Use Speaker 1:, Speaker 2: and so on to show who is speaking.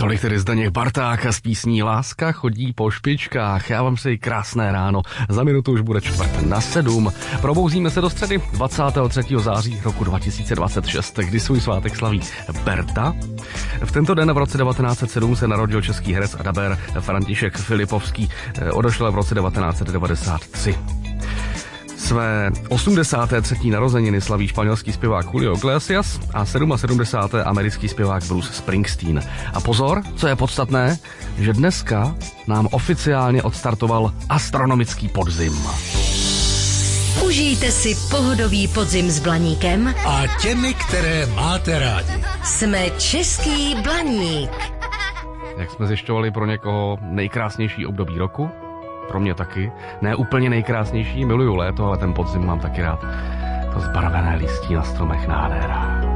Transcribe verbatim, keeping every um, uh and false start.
Speaker 1: Tolik tedy Zdeněk Barták s písní Láska chodí po špičkách. Já vám přeji krásné ráno. Za minutu už bude čtvrt na sedm. Probouzíme se do středy dvacátého třetího září roku dva tisíce dvacet šest, kdy svůj svátek slaví Berta. V tento den v roce devatenáct set sedm se narodil český herec a dabér František Filipovský. Odešel v roce devatenáct set devadesát tři. Své osmdesáté třetí narozeniny slaví španělský zpěvák Julio Iglesias a sedmdesátého sedmého americký zpěvák Bruce Springsteen. A pozor, co je podstatné, že dneska nám oficiálně odstartoval astronomický podzim.
Speaker 2: Užijte si pohodový podzim s Blaníkem
Speaker 3: a těmi, které máte rádi.
Speaker 2: Jsme Český Blaník.
Speaker 1: Jak jsme zjišťovali, pro někoho nejkrásnější období roku, pro mě taky. Ne úplně nejkrásnější, miluju léto, ale ten podzim mám taky rád. To zbarvené listí na stromech, nádhera.